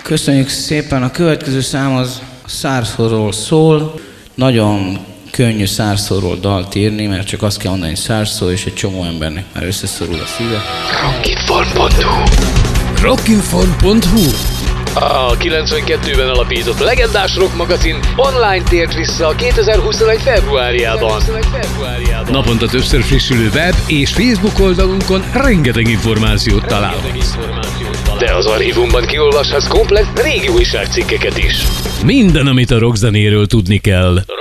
Köszönjük szépen, a következő szám az szárszóról szól. Nagyon könnyű szárszóról dalt írni, mert csak azt kell mondani, hogy szárszó, és egy csomó embernek már összeszorul a szíve. Rockinfon.hu A 92-ben alapított legendás rock magazin online tért vissza 2021. februárjában. Naponta többször frissülő web és Facebook oldalunkon rengeteg információt találhatsz. De az archívumban kiolvashatsz komplett régi újságcikkeket is. Minden, amit a rockzenéről tudni kell.